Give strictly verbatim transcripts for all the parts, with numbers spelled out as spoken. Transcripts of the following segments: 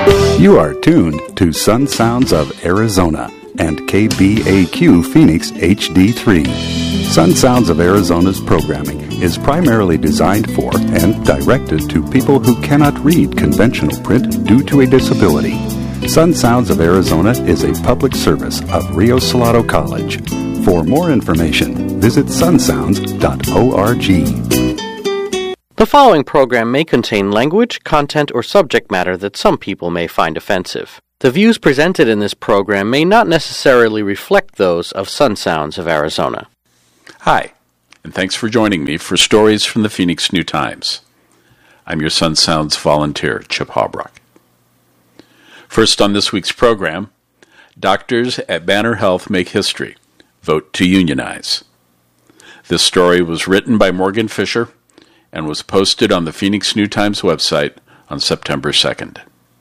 You are tuned to Sun Sounds of Arizona and K B A Q Phoenix H D three. Sun Sounds of Arizona's programming is primarily designed for and directed to people who cannot read conventional print due to a disability. Sun Sounds of Arizona is a public service of Rio Salado College. For more information, visit sun sounds dot org. The following program may contain language, content, or subject matter that some people may find offensive. The views presented in this program may not necessarily reflect those of Sun Sounds of Arizona. Hi, and thanks for joining me for Stories from the Phoenix New Times. I'm your Sun Sounds volunteer, Chip Hawbrock. First on this week's program, doctors at Banner Health make history. Vote to unionize. This story was written by Morgan Fisher and was posted on the Phoenix New Times website on September second.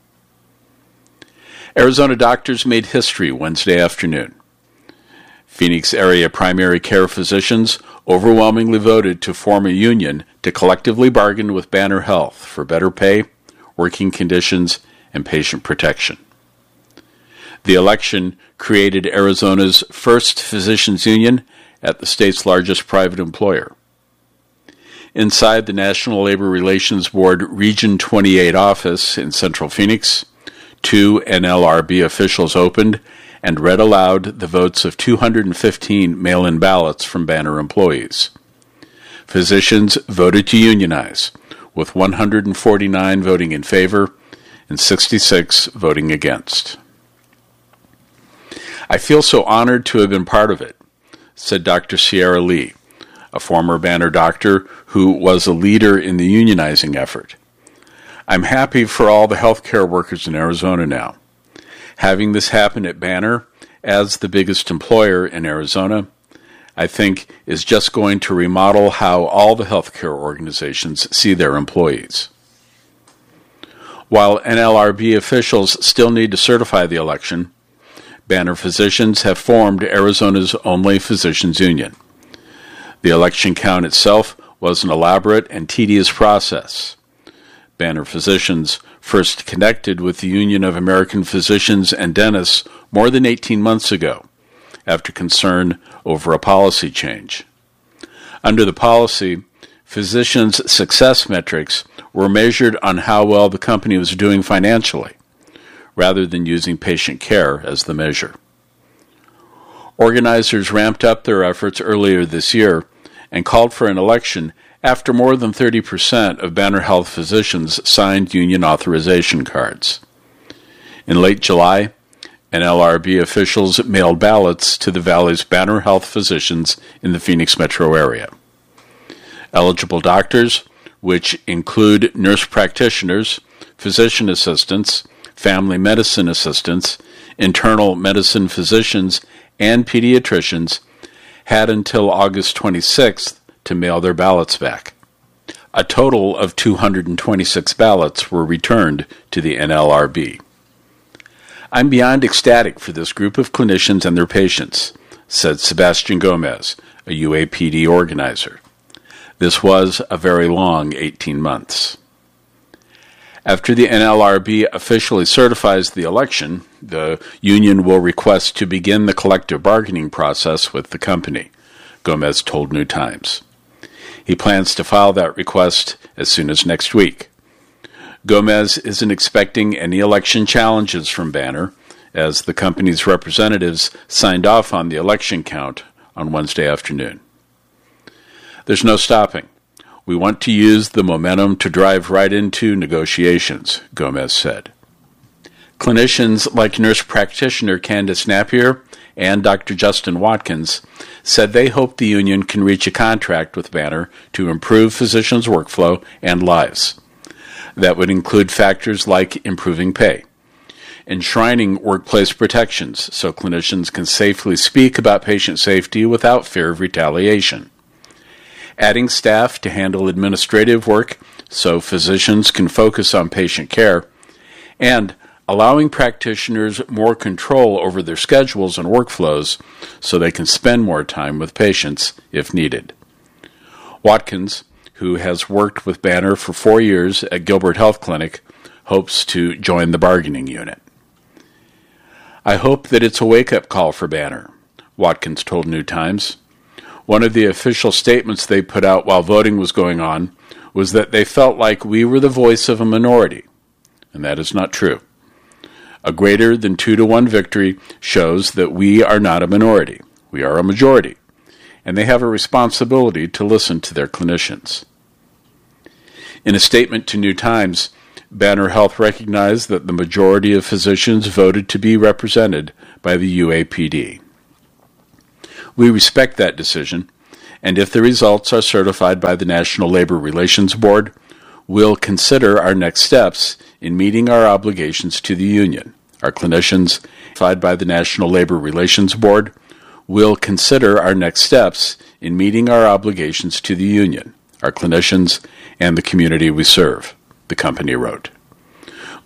Arizona doctors made history Wednesday afternoon. Phoenix area primary care physicians overwhelmingly voted to form a union to collectively bargain with Banner Health for better pay, working conditions, and patient protection. The election created Arizona's first physicians union at the state's largest private employer. Inside the National Labor Relations Board Region twenty-eight office in Central Phoenix, two N L R B officials opened and read aloud the votes of two hundred fifteen mail-in ballots from Banner employees. Physicians voted to unionize, with one hundred forty-nine voting in favor and sixty-six voting against. I feel so honored to have been part of it, said Doctor Sierra Lee, a former Banner doctor who was a leader in the unionizing effort. I'm happy for all the healthcare workers in Arizona now. Having this happen at Banner, as the biggest employer in Arizona, I think is just going to remodel how all the healthcare organizations see their employees. While N L R B officials still need to certify the election, Banner physicians have formed Arizona's only physicians union. The election count itself was an elaborate and tedious process. Banner physicians first connected with the Union of American Physicians and Dentists more than eighteen months ago, after concern over a policy change. Under the policy, physicians' success metrics were measured on how well the company was doing financially, rather than using patient care as the measure. Organizers ramped up their efforts earlier this year and called for an election after more than thirty percent of Banner Health physicians signed union authorization cards. In late July, N L R B officials mailed ballots to the Valley's Banner Health physicians in the Phoenix metro area. Eligible doctors, which include nurse practitioners, physician assistants, family medicine assistants, internal medicine physicians, and pediatricians, had until August twenty-sixth to mail their ballots back. A total of two hundred twenty-six ballots were returned to the N L R B. I'm beyond ecstatic for this group of clinicians and their patients, said Sebastian Gomez, a U A P D organizer. This was a very long eighteen months. After the N L R B officially certifies the election, the union will request to begin the collective bargaining process with the company, Gomez told New Times. He plans to file that request as soon as next week. Gomez isn't expecting any election challenges from Banner, as the company's representatives signed off on the election count on Wednesday afternoon. There's no stopping. We want to use the momentum to drive right into negotiations, Gomez said. Clinicians like nurse practitioner Candace Napier and Doctor Justin Watkins said they hope the union can reach a contract with Banner to improve physicians' workflow and lives. That would include factors like improving pay, enshrining workplace protections so clinicians can safely speak about patient safety without fear of retaliation, adding staff to handle administrative work so physicians can focus on patient care, and allowing practitioners more control over their schedules and workflows so they can spend more time with patients if needed. Watkins, who has worked with Banner for four years at Gilbert Health Clinic, hopes to join the bargaining unit. I hope that it's a wake-up call for Banner, Watkins told New Times. One of the official statements they put out while voting was going on was that they felt like we were the voice of a minority, and that is not true. A greater than two to one victory shows that we are not a minority. We are a majority, and they have a responsibility to listen to their clinicians. In a statement to New Times, Banner Health recognized that the majority of physicians voted to be represented by the U A P D. We respect that decision, and if the results are certified by the National Labor Relations Board, we'll consider our next steps in meeting our obligations to the union. Our clinicians, certified by the National Labor Relations Board, will consider our next steps in meeting our obligations to the union, our clinicians, and the community we serve, the company wrote.